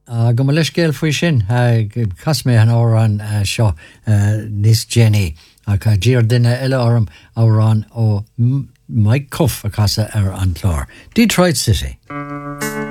go me leis géal faoi sin cas mé an órán seo níos Jenny a ca dír duine eile orm árán ó Mike Cuff a casa ar an chlár. Detroit City.